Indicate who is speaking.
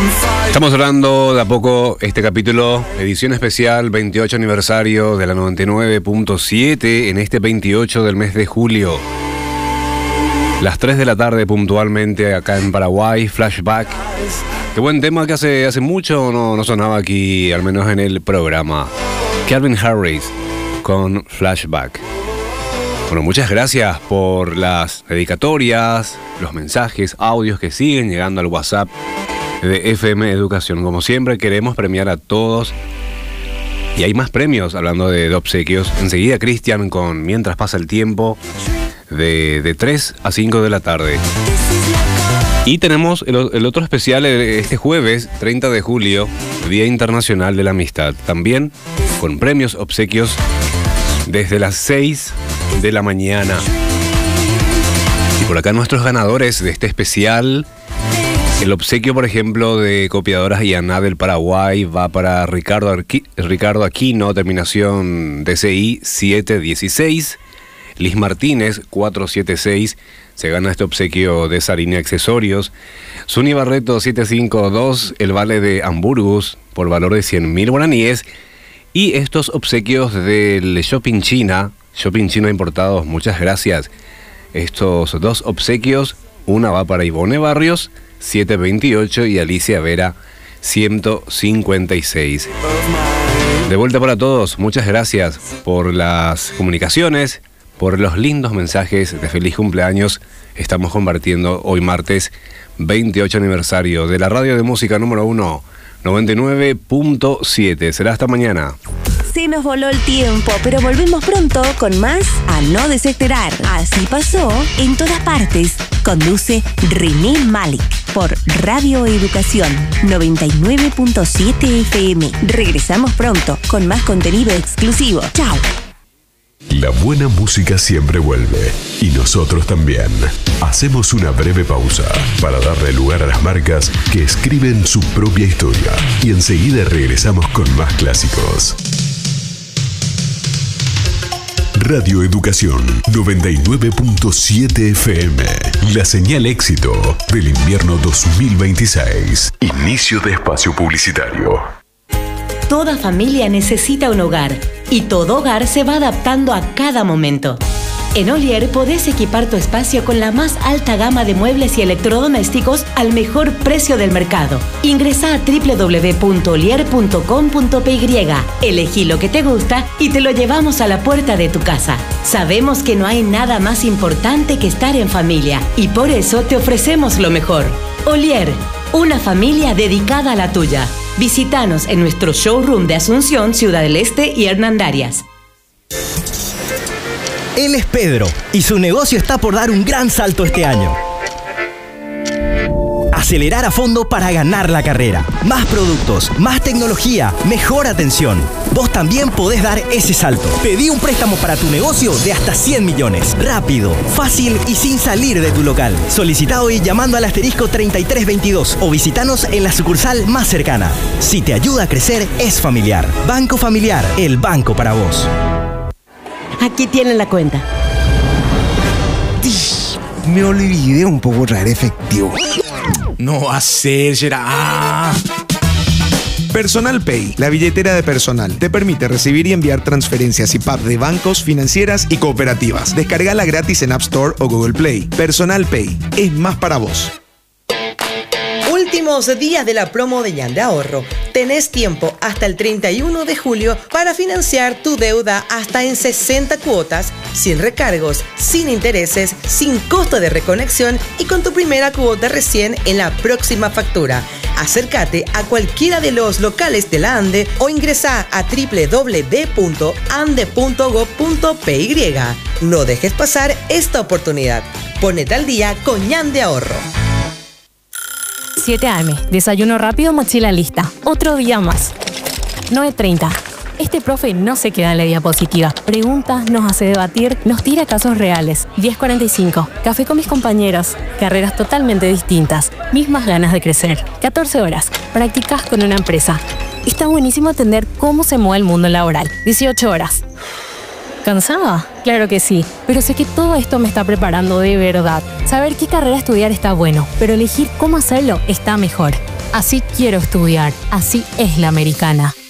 Speaker 1: Estamos cerrando de a poco este capítulo, edición especial 28 aniversario de la 99.7 en este 28 del mes de julio. Las 3 de la tarde puntualmente acá en Paraguay, Flashback. Qué buen tema que hace mucho no sonaba aquí, al menos en el programa. Calvin Harris con Flashback. Bueno, muchas gracias por las dedicatorias, los mensajes, audios que siguen llegando al WhatsApp de FM Educación. Como siempre, queremos premiar a todos. Y hay más premios, hablando de obsequios. Enseguida, Cristian, con Mientras pasa el tiempo, de 3 a 5 de la tarde. Y tenemos el otro especial este jueves, 30 de julio, Día Internacional de la Amistad. También con premios, obsequios, desde las 6 de la mañana. Y por acá nuestros ganadores de este especial. El obsequio, por ejemplo, de copiadoras IANA del Paraguay va para Ricardo Aquino, terminación DCI 716. Liz Martínez, 476. Se gana este obsequio de Sarine Accesorios. Suni Barreto, 752. El vale de Hamburgus por valor de 100.000 guaraníes. Y estos obsequios del Shopping China Importados. Muchas gracias. Estos dos obsequios, una va para Ivone Barrios, 728, y Alicia Vera, 156. De vuelta para todos, muchas gracias por las comunicaciones, por los lindos mensajes de feliz cumpleaños. Estamos compartiendo hoy martes 28 aniversario de la radio de música número 1, 99.7. Será hasta mañana.
Speaker 2: Se nos voló el tiempo, pero volvemos pronto con más A No Desesperar. Así pasó en todas partes. Conduce René Malik por Radio Educación 99.7 FM. Regresamos pronto con más contenido exclusivo. Chao.
Speaker 3: La buena música siempre vuelve, y nosotros también. Hacemos una breve pausa para darle lugar a las marcas que escriben su propia historia, y enseguida regresamos con más clásicos. Radio Educación 99.7 FM. La señal éxito del invierno 2026. Inicio de espacio publicitario.
Speaker 4: Toda familia necesita un hogar, y todo hogar se va adaptando a cada momento. En Olier podés equipar tu espacio con la más alta gama de muebles y electrodomésticos al mejor precio del mercado. Ingresá a www.olier.com.py, elegí lo que te gusta y te lo llevamos a la puerta de tu casa. Sabemos que no hay nada más importante que estar en familia, y por eso te ofrecemos lo mejor. Olier, una familia dedicada a la tuya. Visítanos en nuestro showroom de Asunción, Ciudad del Este y Hernandarias.
Speaker 5: Él es Pedro, y su negocio está por dar un gran salto este año. Acelerar a fondo para ganar la carrera. Más productos, más tecnología, mejor atención. Vos también podés dar ese salto. Pedí un préstamo para tu negocio de hasta 100 millones. Rápido, fácil y sin salir de tu local. Solicita hoy llamando al asterisco 3322 o visitanos en la sucursal más cercana. Si te ayuda a crecer, es familiar. Banco Familiar, el banco para vos.
Speaker 4: Aquí tienen la cuenta.
Speaker 6: Me olvidé un poco traer efectivo.
Speaker 7: No hacer, será. Personal Pay, la billetera de personal, te permite recibir y enviar transferencias y PAP de bancos, financieras y cooperativas. Descargala gratis en App Store o Google Play. Personal Pay, es más para vos.
Speaker 8: Últimos días de la promo de Ñan de Ahorro. Tenés tiempo hasta el 31 de julio para financiar tu deuda hasta en 60 cuotas, sin recargos, sin intereses, sin costo de reconexión y con tu primera cuota recién en la próxima factura. Acércate a cualquiera de los locales de la ANDE o ingresá a www.ande.gov.py. No dejes pasar esta oportunidad. Ponete al día con Ñan de Ahorro.
Speaker 9: 7 AM, desayuno rápido, mochila lista. Otro día más. 9:30. Este profe no se queda en la diapositiva. Pregunta, nos hace debatir, nos tira casos reales. 10:45. Café con mis compañeros. Carreras totalmente distintas. Mismas ganas de crecer. 14 horas. Practicas con una empresa. Está buenísimo entender cómo se mueve el mundo laboral. 18 horas. ¿Cansada? Claro que sí, pero sé que todo esto me está preparando de verdad. Saber qué carrera estudiar está bueno, pero elegir cómo hacerlo está mejor. Así quiero estudiar. Así es la americana.